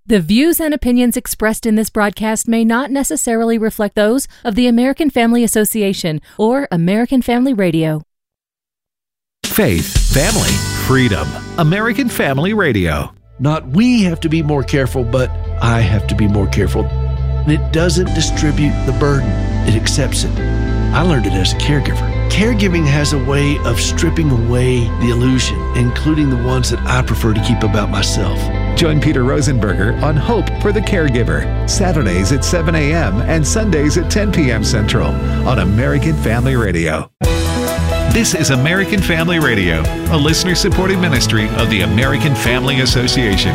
The views and opinions expressed in this broadcast may not necessarily reflect those of the American Family Association or American Family Radio. Faith, family, freedom. American Family Radio. Not we have to be more careful, but I have to be more careful. And it doesn't distribute the burden. It accepts it. I learned it as a caregiver. Caregiving has a way of stripping away the illusion, including the ones that I prefer to keep about myself. Join Peter Rosenberger on Hope for the Caregiver, Saturdays at 7 a.m. and Sundays at 10 p.m. Central on American Family Radio. This is American Family Radio, a listener-supported ministry of the American Family Association.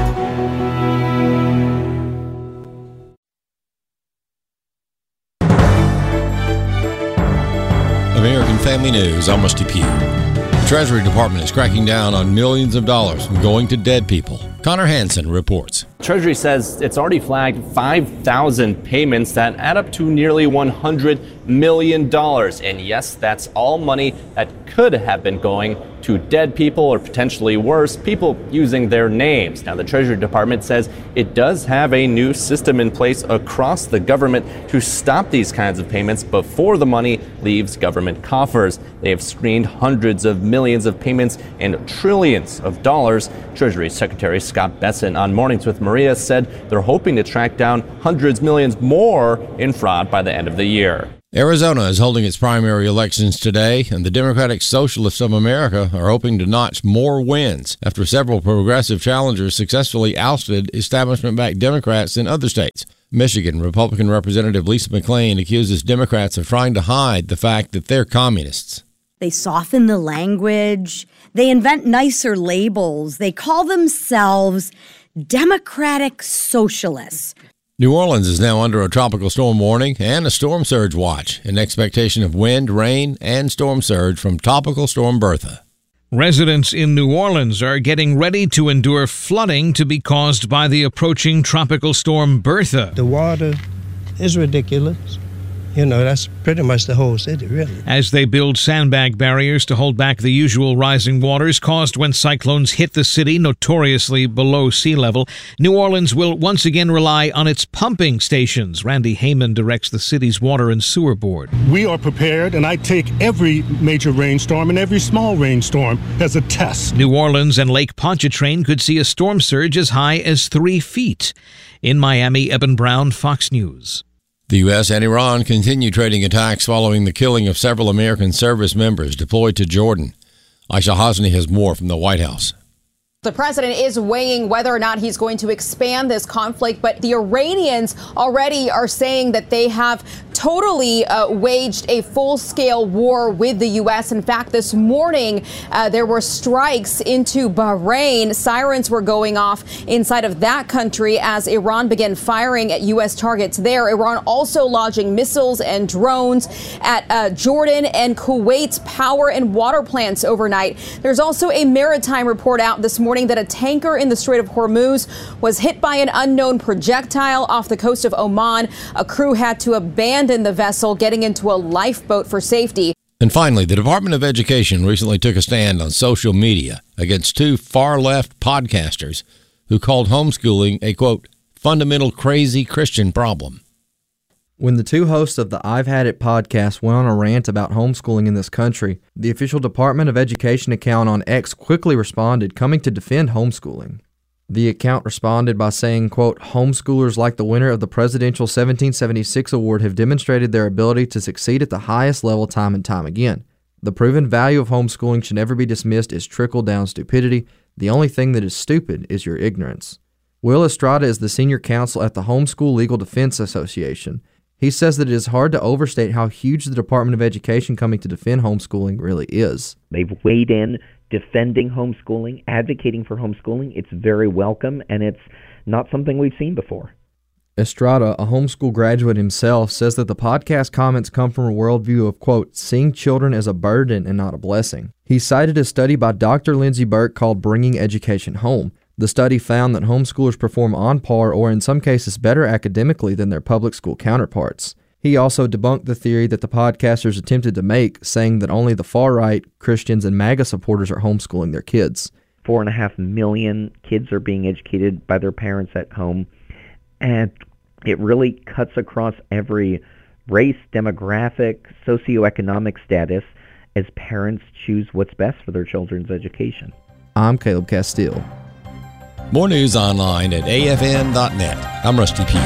American Family News, I'm Rusty Pugh. The Treasury Department is cracking down on millions of dollars going to dead people. Connor Hansen reports. Treasury says it's already flagged 5,000 payments that add up to nearly $100 million. And yes, that's all money that could have been going to dead people or potentially worse, people using their names. Now, the Treasury Department says it does have a new system in place across the government to stop these kinds of payments before the money leaves government coffers. They have screened hundreds of millions of payments and trillions of dollars. Treasury Secretary Scott Bessent on Mornings with Maria said they're hoping to track down hundreds millions more in fraud by the end of the year. Arizona is holding its primary elections today, and the Democratic Socialists of America are hoping to notch more wins after several progressive challengers successfully ousted establishment-backed Democrats in other states. Michigan Republican Representative Lisa McClain accuses Democrats of trying to hide the fact that they're communists. They soften the language. They invent nicer labels. They call themselves Democratic Socialists. New Orleans is now under a tropical storm warning and a storm surge watch in expectation of wind, rain, and storm surge from Tropical Storm Bertha. Residents in New Orleans are getting ready to endure flooding to be caused by the approaching Tropical Storm Bertha. The water is ridiculous. You know, that's pretty much the whole city, really. As they build sandbag barriers to hold back the usual rising waters caused when cyclones hit the city notoriously below sea level, New Orleans will once again rely on its pumping stations. Randy Heyman directs the city's Water and Sewer Board. We are prepared, and I take every major rainstorm and every small rainstorm as a test. New Orleans and Lake Pontchartrain could see a storm surge as high as 3 feet. In Miami, Eben Brown, Fox News. The U.S. and Iran continue trading attacks following the killing of several American service members deployed to Jordan. Aisha Hosni has more from the White House. The president is weighing whether or not he's going to expand this conflict, but the Iranians already are saying that they have totally waged a full-scale war with the U.S. In fact, this morning, there were strikes into Bahrain. Sirens were going off inside of that country as Iran began firing at U.S. targets there. Iran also launching missiles and drones at Jordan and Kuwait's power and water plants overnight. There's also a maritime report out this morning that a tanker in the Strait of Hormuz was hit by an unknown projectile off the coast of Oman. A crew had to abandon the vessel, getting into a lifeboat for safety. And finally, the Department of Education recently took a stand on social media against 2 far-left podcasters who called homeschooling a, quote, fundamental crazy Christian problem. When the 2 hosts of the I've Had It podcast went on a rant about homeschooling in this country, the official Department of Education account on X quickly responded, coming to defend homeschooling. The account responded by saying, quote, homeschoolers like the winner of the Presidential 1776 Award have demonstrated their ability to succeed at the highest level time and time again. The proven value of homeschooling should never be dismissed as trickle-down stupidity. The only thing that is stupid is your ignorance. Will Estrada is the senior counsel at the Homeschool Legal Defense Association. He says that it is hard to overstate how huge the Department of Education coming to defend homeschooling really is. They've weighed in defending homeschooling, advocating for homeschooling. It's very welcome, and it's not something we've seen before. Estrada, a homeschool graduate himself, says that the podcast comments come from a worldview of, quote, seeing children as a burden and not a blessing. He cited a study by Dr. Lindsay Burke called Bringing Education Home. The study found that homeschoolers perform on par or in some cases better academically than their public school counterparts. He also debunked the theory that the podcasters attempted to make, saying that only the far-right, Christians, and MAGA supporters are homeschooling their kids. 4.5 million kids are being educated by their parents at home. And it really cuts across every race, demographic, socioeconomic status as parents choose what's best for their children's education. I'm Caleb Castile. More news online at afn.net. I'm Rusty Pugh.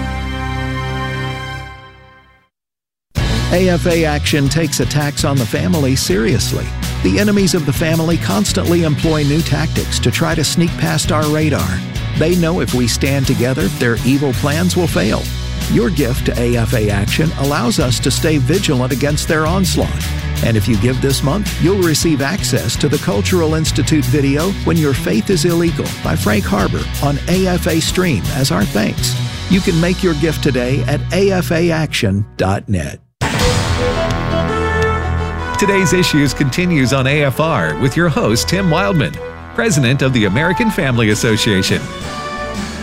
AFA Action takes attacks on the family seriously. The enemies of the family constantly employ new tactics to try to sneak past our radar. They know if we stand together, their evil plans will fail. Your gift to AFA Action allows us to stay vigilant against their onslaught. And if you give this month, you'll receive access to the Cultural Institute video When Your Faith is Illegal by Frank Harbor on AFA Stream as our thanks. You can make your gift today at afaaction.net. Today's Issues continues on AFR with your host, Tim Wildman, president of the American Family Association.